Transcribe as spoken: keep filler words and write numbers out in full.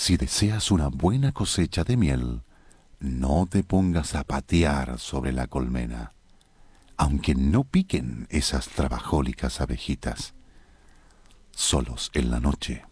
Si deseas una buena cosecha de miel, no te pongas a patear sobre la colmena, aunque no piquen esas trabajólicas abejitas. Solos en la noche,